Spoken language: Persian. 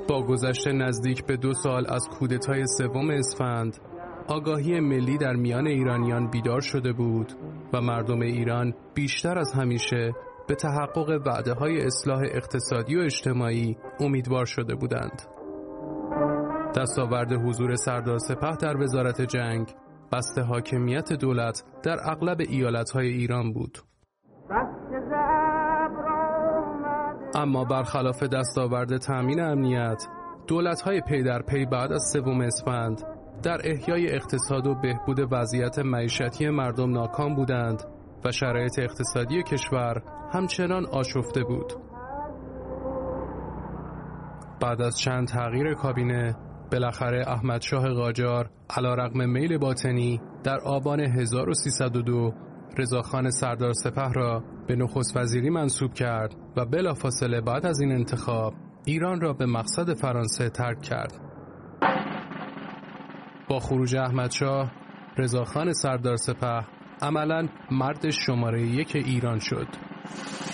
با گذشت نزدیک به 2 سال از کودتای 3 اسفند، آگاهی ملی در میان ایرانیان بیدار شده بود و مردم ایران بیشتر از همیشه به تحقق وعده‌های اصلاح اقتصادی و اجتماعی امیدوار شده بودند. دستاورد حضور سردار سپاه در وزارت جنگ بسط حاکمیت دولت در اغلب ایالت‌های ایران بود. اما برخلاف دستاورد تامین امنیت، دولت‌های پی در پی بعد از 3 اسفند در احیای اقتصاد و بهبود وضعیت معیشتی مردم ناکام بودند و شرایط اقتصادی کشور همچنان آشفته بود. بعد از چند تغییر کابینه، بالاخره احمدشاه قاجار علیرغم میل باطنی در آبان 1302 رضاخان سردار سپاه را به نخست وزیری منصوب کرد و بلافاصله بعد از این انتخاب ایران را به مقصد فرانسه ترک کرد. با خروج احمدشاه، رضاخان سردار سپاه عملاً مرد شماره 1 ایران شد.